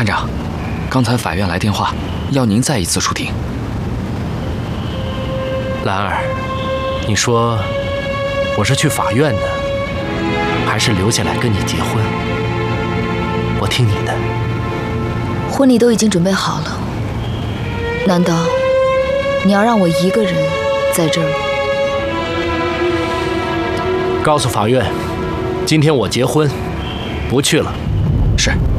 探长，刚才法院来电话，要您再一次出庭。 兰儿，你说我是去法院呢，还是留下来跟你结婚？我听你的。 婚礼都已经准备好了，难道你要让我一个人在这儿吗？ 告诉法院，今天我结婚，不去了。 是。